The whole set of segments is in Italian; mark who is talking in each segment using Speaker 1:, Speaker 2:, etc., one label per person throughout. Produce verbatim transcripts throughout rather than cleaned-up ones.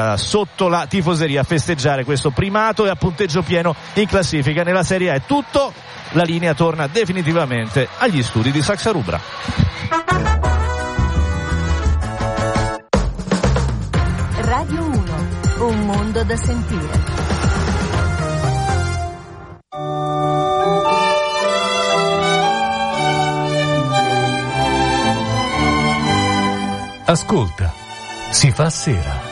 Speaker 1: sotto la tifoseria a festeggiare questo primato e a punteggio pieno in classifica nella Serie A. È tutto, la linea torna definitivamente agli studi di Saxa Rubra.
Speaker 2: Radio uno, un mondo da sentire.
Speaker 3: Ascolta, si fa sera.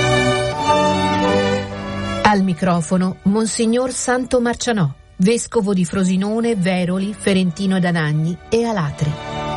Speaker 4: Al microfono Monsignor Santo Marcianò, vescovo di Frosinone, Veroli, Ferentino ed Anagni e Alatri.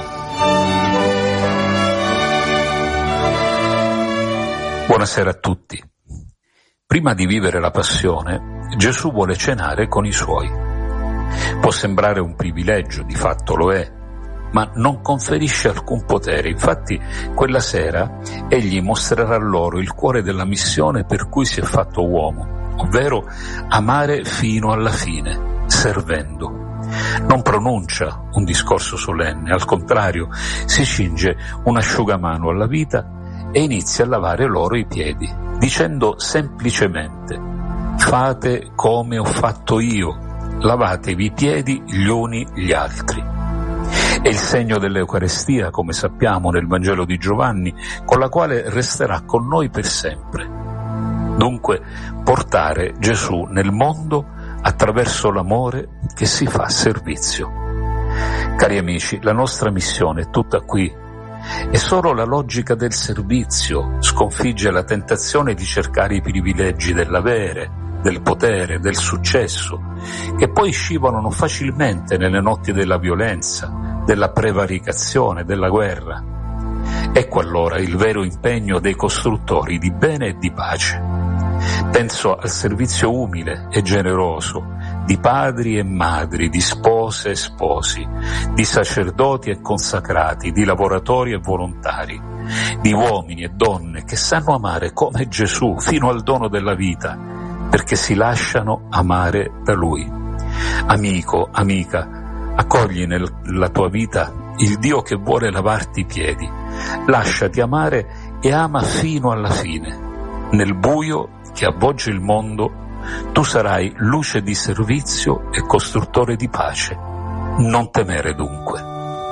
Speaker 5: Buonasera a tutti. Prima di vivere la passione, Gesù vuole cenare con i suoi. Può sembrare un privilegio, di fatto lo è, ma non conferisce alcun potere. Infatti, quella sera egli mostrerà loro il cuore della missione per cui si è fatto uomo, ovvero amare fino alla fine, servendo. Non pronuncia un discorso solenne, al contrario, si cinge un asciugamano alla vita e inizia a lavare loro i piedi, dicendo semplicemente: fate come ho fatto io, lavatevi i piedi gli uni gli altri. È il segno dell'Eucarestia, come sappiamo nel Vangelo di Giovanni, con la quale resterà con noi per sempre. Dunque, portare Gesù nel mondo attraverso l'amore che si fa servizio. Cari amici, la nostra missione è tutta qui. E solo la logica del servizio sconfigge la tentazione di cercare i privilegi dell'avere, del potere, del successo, che poi scivolano facilmente nelle notti della violenza, della prevaricazione, della guerra. Ecco allora il vero impegno dei costruttori di bene e di pace. Penso al servizio umile e generoso di padri e madri, di spose e sposi, di sacerdoti e consacrati, di lavoratori e volontari, di uomini e donne che sanno amare come Gesù fino al dono della vita, perché si lasciano amare da Lui. Amico, amica, accogli nella tua vita il Dio che vuole lavarti i piedi, lasciati amare e ama fino alla fine. Nel buio che avvolge il mondo, tu sarai luce di servizio e costruttore di pace. Non temere dunque.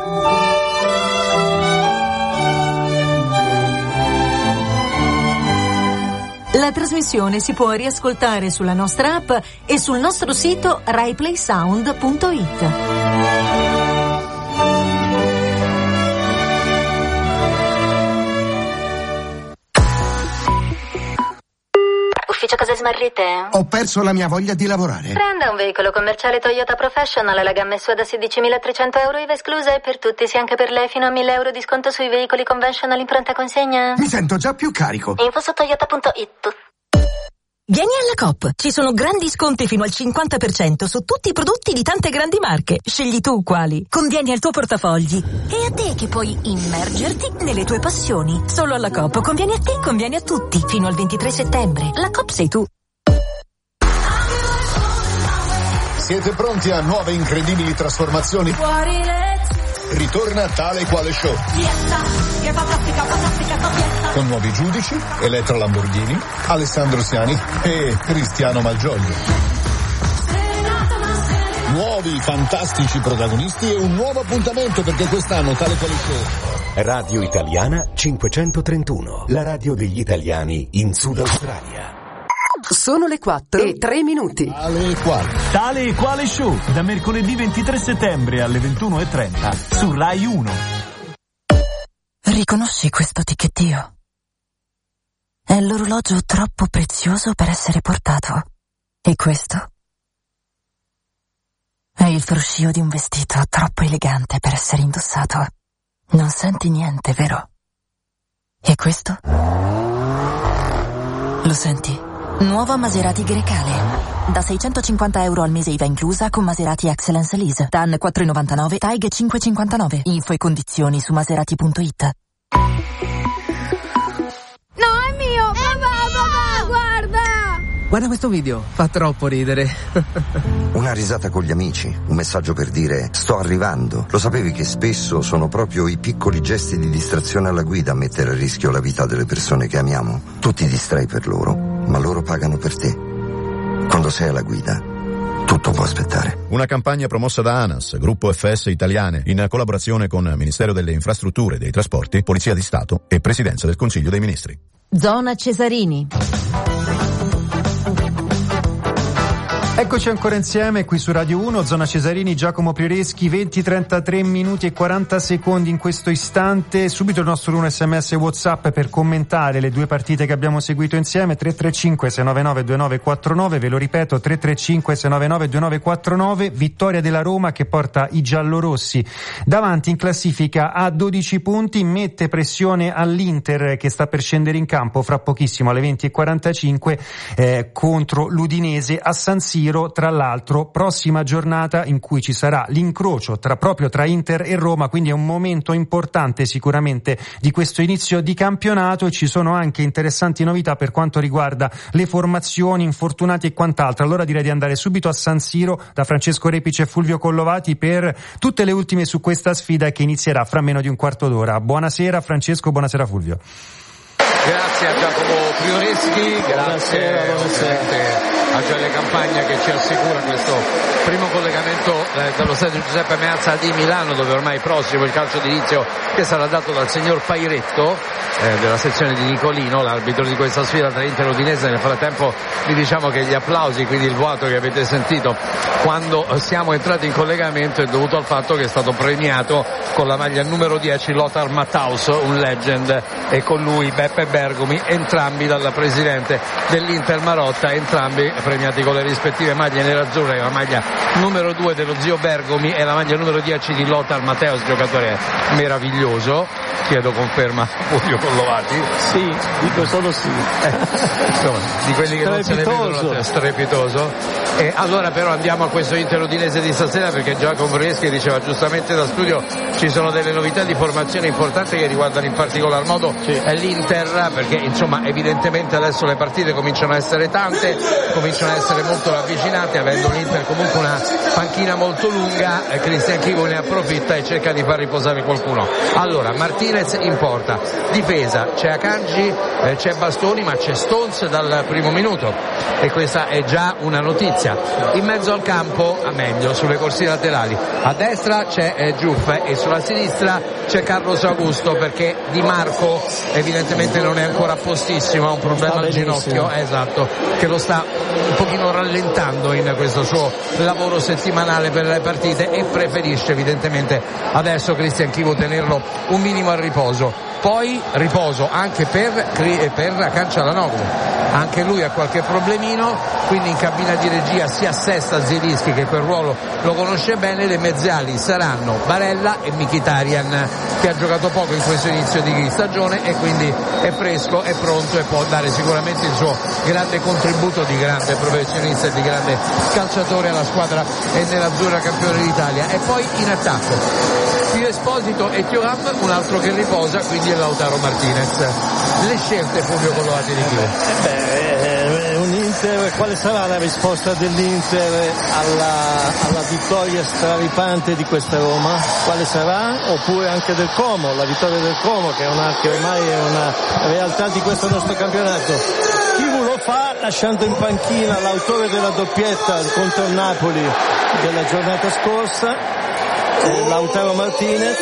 Speaker 2: La trasmissione si può riascoltare sulla nostra app e sul nostro sito rai play sound punto it.
Speaker 6: Ufficio cose smarrite?
Speaker 7: Ho perso la mia voglia di lavorare.
Speaker 6: Prenda un veicolo commerciale Toyota Professional, la gamma S U A da sedicimilatrecento euro I V A esclusa e per tutti, sì anche per lei, fino a mille euro di sconto sui veicoli conventional in pronta consegna.
Speaker 7: Mi sento già più carico.
Speaker 6: Info su toyota punto it.
Speaker 8: Vieni alla Coop, ci sono grandi sconti fino al cinquanta per cento su tutti i prodotti di tante grandi marche. Scegli tu quali. Convieni al tuo portafogli. E a te che puoi immergerti nelle tue passioni. Solo alla Coop convieni a te, convieni a tutti. Fino al ventitré settembre. La Coop sei tu.
Speaker 9: Siete pronti a nuove incredibili trasformazioni? Ritorna Tale e Quale Show.
Speaker 10: Che fantastica, fantastica fiesta.
Speaker 9: Con nuovi giudici, Elettra Lamborghini, Alessandro Siani e Cristiano Malgioglio. Nuovi fantastici protagonisti e un nuovo appuntamento, perché quest'anno Tale e Quale Show.
Speaker 11: Radio Italiana cinquecentotrentuno, la radio degli italiani in Sud Australia.
Speaker 12: Sono le quattro e tre minuti.
Speaker 9: Tale e Quale.
Speaker 3: Tale e Quale Show, da mercoledì ventitré settembre alle ventuno e trenta su Rai uno.
Speaker 8: Riconosci questo ticchettio? È l'orologio troppo prezioso per essere portato. E questo? È il fruscio di un vestito troppo elegante per essere indossato. Non senti niente, vero? E questo? Lo senti? Nuova Maserati Grecale. Da seicentocinquanta euro al mese I V A inclusa con Maserati Excellence Lease. T A N quattro virgola novantanove, T A G cinque virgola cinquantanove. Info e condizioni su maserati punto it.
Speaker 10: No, è mio! Papà, papà, guarda!
Speaker 13: Guarda questo video, fa troppo ridere.
Speaker 7: Una risata con gli amici, un messaggio per dire sto arrivando. Lo sapevi che spesso sono proprio i piccoli gesti di distrazione alla guida a mettere a rischio la vita delle persone che amiamo? Tu ti distrai per loro, ma loro pagano per te. Quando sei alla guida, tutto può aspettare.
Speaker 14: Una campagna promossa da ANAS, Gruppo F S Italiane, in collaborazione con Ministero delle Infrastrutture e dei Trasporti, Polizia di Stato e Presidenza del Consiglio dei Ministri.
Speaker 2: Zona Cesarini.
Speaker 15: Eccoci ancora insieme qui su Radio uno, Zona Cesarini, Giacomo Prioreschi, venti trentatré minuti e quaranta secondi in questo istante. Subito il nostro uno sms WhatsApp per commentare le due partite che abbiamo seguito insieme, tre tre cinque sei nove nove due nove quattro nove, ve lo ripeto, tre tre cinque sei nove nove due nove quattro nove, vittoria della Roma che porta i giallorossi davanti in classifica a dodici punti, mette pressione all'Inter che sta per scendere in campo fra pochissimo alle venti e quarantacinque eh, contro l'Udinese a San Siro. Tra l'altro prossima giornata in cui ci sarà l'incrocio tra proprio tra Inter e Roma, quindi è un momento importante sicuramente di questo inizio di campionato, e ci sono anche interessanti novità per quanto riguarda le formazioni, infortunati e quant'altro. Allora direi di andare subito a San Siro da Francesco Repice e Fulvio Collovati per tutte le ultime su questa sfida che inizierà fra meno di un quarto d'ora. Buonasera Francesco, buonasera Fulvio.
Speaker 16: Grazie a Giacomo Prioreschi, grazie buonasera a Gioele Campagna che ci assicura questo primo collegamento eh, dallo stadio Giuseppe Meazza di Milano, dove ormai è prossimo il calcio d'inizio che sarà dato dal signor Pairetto eh, della sezione di Nicolino, l'arbitro di questa sfida tra Inter e Udinese. Nel frattempo vi diciamo che gli applausi, quindi il boato che avete sentito quando siamo entrati in collegamento, è dovuto al fatto che è stato premiato con la maglia numero dieci Lothar Matthaus, un legend, e con lui Beppe Bergomi, entrambi dal presidente dell'Inter Marotta, entrambi premiati con le rispettive maglie nerazzurre, la maglia numero due dello zio Bergomi e la maglia numero dieci di Lothar Matthaus, giocatore meraviglioso. Chiedo conferma Fulvio Collovati.
Speaker 17: Sì, dico solo sì.
Speaker 16: Eh, insomma, di quelli che non se ne vedono la strepitoso. E allora però andiamo a questo Inter Udinese di stasera, perché Giacomo Breschi diceva giustamente da studio ci sono delle novità di formazione importanti che riguardano in particolar modo sì. l'Inter, perché insomma evidentemente adesso le partite cominciano a essere tante, cominciano a essere molto ravvicinate, avendo l'Inter comunque una panchina molto lunga. Cristian Chivo ne approfitta e cerca di far riposare qualcuno. Allora Martinez in porta, difesa c'è Akanji, eh, c'è Bastoni, ma c'è Stones dal primo minuto, e questa è già una notizia. In mezzo al campo, a meglio sulle corsie laterali, a destra c'è eh, Giuffe e sulla sinistra c'è Carlos Augusto, perché Di Marco evidentemente non è ancora a postissimo, ha un problema al ginocchio, esatto, che lo sta un pochino rallentando in questo suo lavoro settimanale per le partite, e preferisce evidentemente adesso Cristian Chivo tenerlo un minimo al riposo. Poi riposo anche per, per Cancialanoglu, anche lui ha qualche problemino, quindi in cabina di regia si assesta Zielinski, che quel ruolo lo conosce bene. Le mezzali saranno Barella e Mkhitaryan, che ha giocato poco in questo inizio di stagione e quindi è fresco, è pronto e può dare sicuramente il suo grande contributo di grande professionista e di grande calciatore alla squadra e nell'azzurra campione d'Italia. E poi in attacco Pio Esposito e Thuram, un altro che riposa, quindi è Lautaro Martinez. Le scelte, Fulvio Collovati, di Chivo?
Speaker 17: Eh beh, un Inter, quale sarà la risposta dell'Inter alla, alla vittoria straripante di questa Roma? Quale sarà? Oppure anche del Como, la vittoria del Como, che, è una, che ormai è una realtà di questo nostro campionato. Chivu lo fa lasciando in panchina l'autore della doppietta contro il Napoli della giornata scorsa, Lautaro Martinez.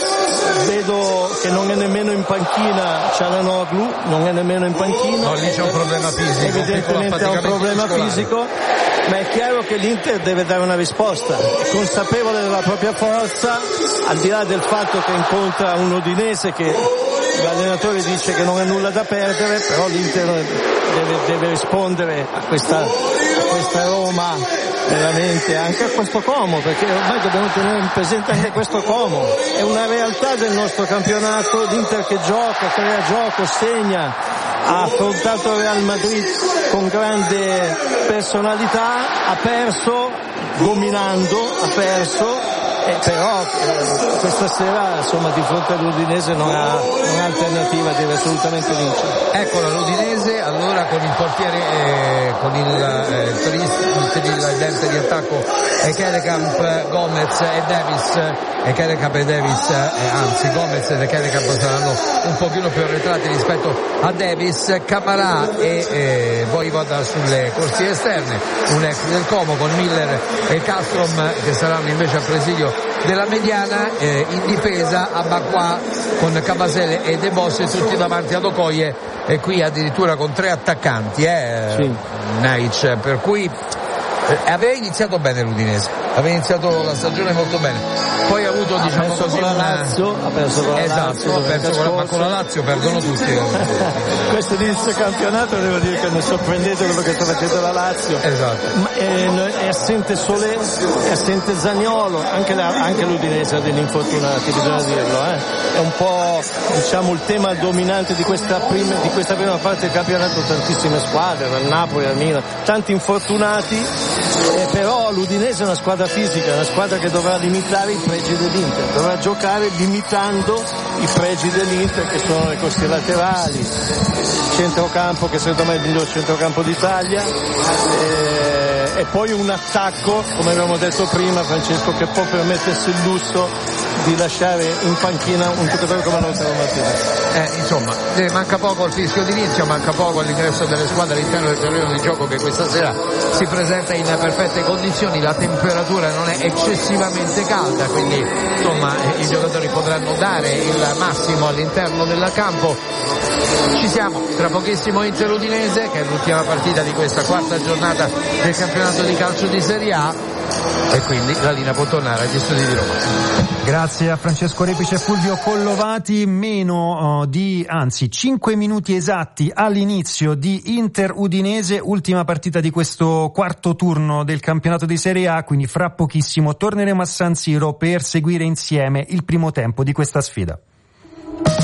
Speaker 17: Vedo che non è nemmeno in panchina Çalhanoğlu, non è nemmeno in panchina.
Speaker 16: No, lì c'è un problema fisico.
Speaker 17: Evidentemente ha un problema fisico, ma è chiaro che l'Inter deve dare una risposta, è consapevole della propria forza, al di là del fatto che incontra un Udinese che l'allenatore dice che non ha nulla da perdere, però l'Inter deve, deve rispondere a questa, a questa Roma, veramente anche a questo Como, perché ormai dobbiamo tenere in presente anche questo Como. È una realtà del nostro campionato, l'Inter che gioca, crea gioco, segna, ha affrontato il Real Madrid con grande personalità, ha perso dominando, ha perso, eh, però eh, questa sera insomma di fronte all'Udinese non ha, non ha alternativa, deve assolutamente vincere.
Speaker 16: Eccola l'Udinese allora con il portiere, eh, con il, eh, il tridente di attacco Ekedekamp, Gomez e Davis. Ekedekamp e Davis, eh, anzi Gomez e Ekedekamp saranno un pochino più arretrati rispetto a Davis. Camarà e eh, Voivoda sulle corsie esterne, un ex del Como, con Miller e Castrom che saranno invece al presidio della mediana. Eh, in difesa Abakwa con Kabasele e De Bosse tutti davanti ad Okoye, e qui addirittura con tre attaccanti, eh, sì. Naic, per cui eh, aveva iniziato bene l'Udinese, aveva iniziato la stagione molto bene, poi ha avuto, diciamo
Speaker 17: ha
Speaker 16: così,
Speaker 17: con la
Speaker 16: una...
Speaker 17: Lazio, ha perso con la
Speaker 16: esatto,
Speaker 17: Lazio,
Speaker 16: ha perso con la... ma con la Lazio perdono tutti.
Speaker 17: Questo inizio campionato devo dire che mi sorprendete quello che sta facendo la Lazio.
Speaker 16: Esatto.
Speaker 17: Ma è, è assente Solé, è assente Zaniolo, anche, la, anche l'Udinese ha degli infortunati, bisogna dirlo, eh. È un po', diciamo, il tema dominante di questa prima, di questa prima parte del campionato, tantissime squadre, dal Napoli al Milan, tanti infortunati, eh, però l'Udinese è una squadra fisica, è una squadra che dovrà limitare i pregi dell'Inter, dovrà giocare limitando i pregi dell'Inter, che sono le corsie laterali, il centrocampo, che secondo me è il miglior centrocampo d'Italia, e, e poi un attacco, come abbiamo detto prima, Francesco, che può permettersi il lusso di lasciare in panchina un giocatore come Lautaro Martinez.
Speaker 16: Eh, insomma, eh, manca poco al fischio d'inizio, manca poco all'ingresso delle squadre all'interno del terreno di gioco, che questa sera si presenta in perfette condizioni, la temperatura non è eccessivamente calda, quindi insomma eh, i giocatori potranno dare il massimo all'interno del campo. Ci siamo, tra pochissimo Inter Udinese, che è l'ultima partita di questa quarta giornata del campionato di calcio di Serie A, e quindi la linea può tornare agli studi di Roma.
Speaker 15: Grazie a Francesco Repice e Fulvio Collovati. Meno uh, di, anzi, cinque minuti esatti all'inizio di Inter Udinese, ultima partita di questo quarto turno del campionato di Serie A, quindi fra pochissimo torneremo a San Siro per seguire insieme il primo tempo di questa sfida.